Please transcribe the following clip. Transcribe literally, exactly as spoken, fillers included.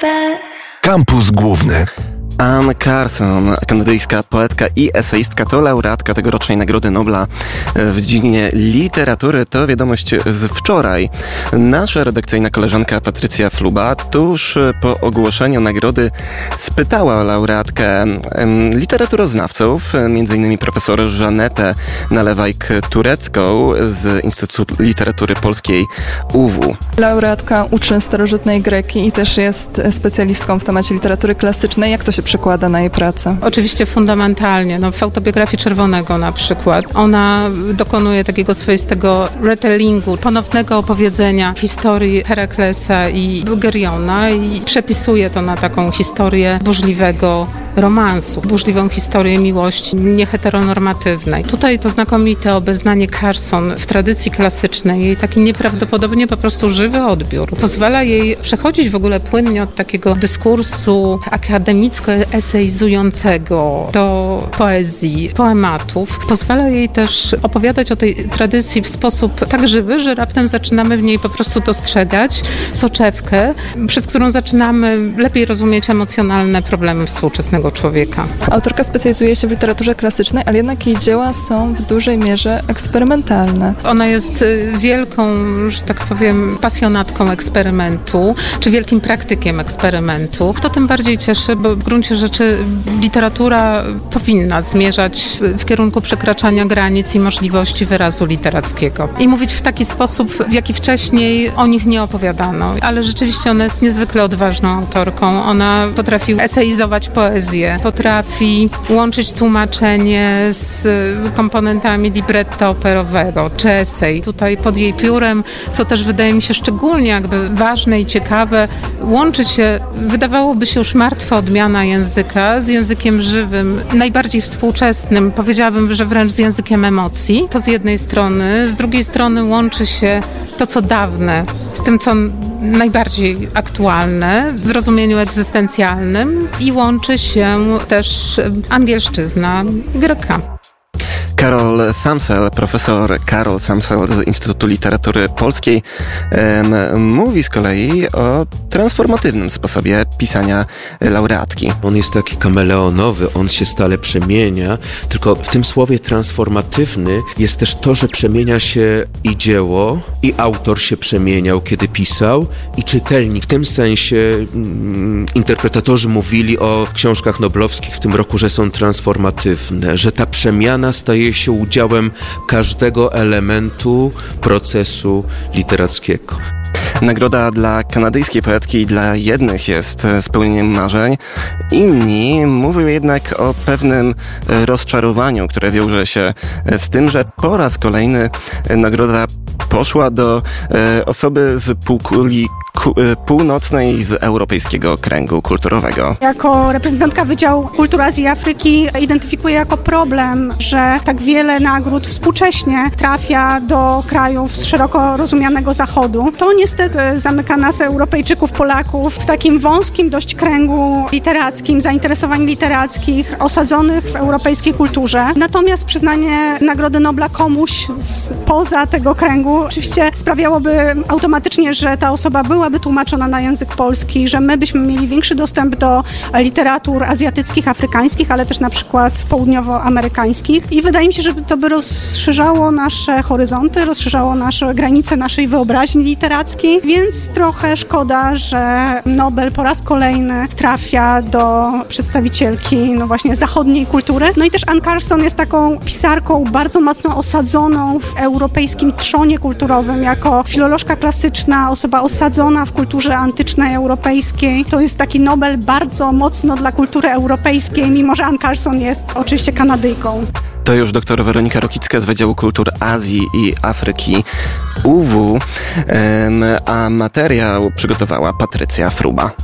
Kampus Główny. Anne Carson, kanadyjska poetka i eseistka, to laureatka tegorocznej Nagrody Nobla w dziedzinie literatury. To wiadomość z wczoraj. Nasza redakcyjna koleżanka Patrycja Fluba tuż po ogłoszeniu nagrody spytała laureatkę literaturoznawców, między innymi profesor Żanetę Nalewajk-Turecką z Instytutu Literatury Polskiej U W. Laureatka uczy starożytnej greki i też jest specjalistką w temacie literatury klasycznej. Jak to się przekłada na jej pracę? Oczywiście fundamentalnie. No, w autobiografii Czerwonego na przykład. Ona dokonuje takiego swoistego retellingu, ponownego opowiedzenia historii Heraklesa i Geriona i przepisuje to na taką historię burzliwego romansu, burzliwą historię miłości nieheteronormatywnej. Tutaj to znakomite obeznanie Carson w tradycji klasycznej, jej taki nieprawdopodobnie po prostu żywy odbiór. Pozwala jej przechodzić w ogóle płynnie od takiego dyskursu akademicko-eseizującego do poezji, poematów. Pozwala jej też opowiadać o tej tradycji w sposób tak żywy, że raptem zaczynamy w niej po prostu dostrzegać soczewkę, przez którą zaczynamy lepiej rozumieć emocjonalne problemy współczesnego człowieka. Autorka specjalizuje się w literaturze klasycznej, ale jednak jej dzieła są w dużej mierze eksperymentalne. Ona jest wielką, że tak powiem, pasjonatką eksperymentu, czy wielkim praktykiem eksperymentu. To tym bardziej cieszy, bo w gruncie rzeczy literatura powinna zmierzać w kierunku przekraczania granic i możliwości wyrazu literackiego. I mówić w taki sposób, w jaki wcześniej o nich nie opowiadano. Ale rzeczywiście ona jest niezwykle odważną autorką. Ona potrafi eseizować poezję, potrafi łączyć tłumaczenie z komponentami libretto operowego, czy esej. Tutaj pod jej piórem, co też wydaje mi się szczególnie jakby ważne i ciekawe, łączy się, wydawałoby się już martwa odmiana języka z językiem żywym, najbardziej współczesnym, powiedziałabym, że wręcz z językiem emocji. To z jednej strony, z drugiej strony łączy się to, co dawne, z tym, co najbardziej aktualne w rozumieniu egzystencjalnym i łączy się też angielszczyzna greka. Karol Samsel, profesor Karol Samsel z Instytutu Literatury Polskiej um, mówi z kolei o transformatywnym sposobie pisania laureatki. On jest taki kameleonowy, on się stale przemienia, tylko w tym słowie transformatywny jest też to, że przemienia się i dzieło, i autor się przemieniał, kiedy pisał, i czytelnik. W tym sensie mm, interpretatorzy mówili o książkach noblowskich w tym roku, że są transformatywne, że ta przemiana staje się udziałem każdego elementu procesu literackiego. Nagroda dla kanadyjskiej poetki dla jednych jest spełnieniem marzeń, inni mówią jednak o pewnym rozczarowaniu, które wiąże się z tym, że po raz kolejny nagroda poszła do e, osoby z półkuli ku, e, północnej z Europejskiego Kręgu Kulturowego. Jako reprezentantka Wydziału Kultury Azji i Afryki identyfikuję jako problem, że tak wiele nagród współcześnie trafia do krajów z szeroko rozumianego Zachodu. To niestety zamyka nas, Europejczyków, Polaków, w takim wąskim dość kręgu literackim, zainteresowań literackich, osadzonych w europejskiej kulturze. Natomiast przyznanie Nagrody Nobla komuś spoza tego kręgu oczywiście sprawiałoby automatycznie, że ta osoba byłaby tłumaczona na język polski, że my byśmy mieli większy dostęp do literatur azjatyckich, afrykańskich, ale też na przykład południowoamerykańskich. I wydaje mi się, że to by rozszerzało nasze horyzonty, rozszerzało nasze granice naszej wyobraźni literackiej, więc trochę szkoda, że Nobel po raz kolejny trafia do przedstawicielki no właśnie zachodniej kultury. No i też Anne Carson jest taką pisarką bardzo mocno osadzoną w europejskim trzonie kulturowym, jako filolożka klasyczna, osoba osadzona w kulturze antycznej europejskiej. To jest taki Nobel bardzo mocno dla kultury europejskiej, mimo że Anne Carson jest oczywiście Kanadyjką. To już doktor Weronika Rokicka z Wydziału Kultur Azji i Afryki U W, a materiał przygotowała Patrycja Fruba.